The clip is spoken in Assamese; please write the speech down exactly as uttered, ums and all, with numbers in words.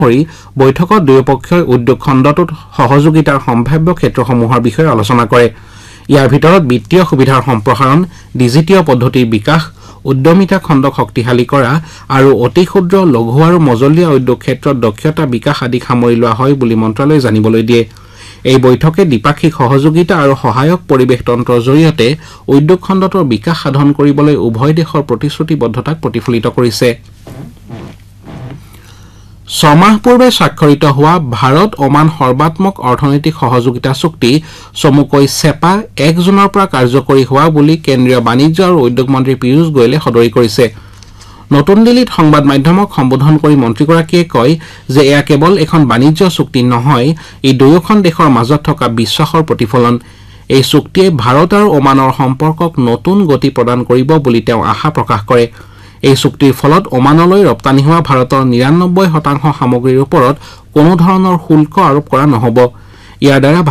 কৰি বৈঠকত দুয়োপক্ষই উদ্যোগ খণ্ডটোত সহযোগিতাৰ সম্ভাৱ্য ক্ষেত্ৰসমূহৰ বিষয়ে আলোচনা কৰে। ইয়াৰ ভিতৰত বিত্তীয় সুবিধাৰ সম্প্ৰসাৰণ, ডিজিটীয় পদ্ধতিৰ বিকাশ, উদ্যমিতা খণ্ডক শক্তিশালী কৰা আৰু অতি ক্ষুদ্ৰ লঘু আৰু মজলীয়া উদ্যোগ ক্ষেত্ৰত দক্ষতা বিকাশ আদি সামৰি লোৱা হয় বুলি মন্ত্ৰালয়ে জানিবলৈ দিয়ে। এই বৈঠকে দ্বিপাক্ষিক সহযোগিতা আৰু সহায়ক পৰিৱেশ তন্ত্ৰৰ জৰিয়তে উদ্যোগ খণ্ডটোৰ বিকাশ সাধন কৰিবলৈ উভয় দেশৰ প্ৰতিশ্ৰুতিবদ্ধতাক প্ৰতিফলিত কৰিছে। ছমাহ পূৰ্বে স্বাক্ষৰিত হোৱা ভাৰত ওমান সৰ্বাত্মক অৰ্থনৈতিক সহযোগিতা চুক্তি চমুকৈ চেপা এক জুনৰ পৰা কাৰ্যকৰী হোৱা বুলি কেন্দ্ৰীয় বাণিজ্য আৰু উদ্যোগ মন্ত্ৰী পীয়ূষ গোৱেলে সদৰি কৰিছে। নতুন দিল্লীত সংবাদ মাধ্যমক সম্বোধন কৰি মন্ত্ৰীগৰাকীয়ে কয় যে এয়া কেৱল এখন বাণিজ্য চুক্তি নহয়, ই দুয়োখন দেশৰ মাজত থকা বিশ্বাসৰ প্ৰতিফলন। এই চুক্তিয়ে ভাৰত আৰু ওমানৰ সম্পৰ্কক নতুন গতি প্ৰদান কৰিব বুলি তেওঁ আশা প্ৰকাশ কৰে। এই চুক্তিৰ ফলত ওমানলৈ ৰপ্তানি হোৱা ভাৰতৰ নিৰানব্বৈ শতাংশ সামগ্ৰীৰ ওপৰত কোনো ধৰণৰ শুল্ক আৰোপ কৰা নহ'ব। ইয়াৰ দ্বাৰা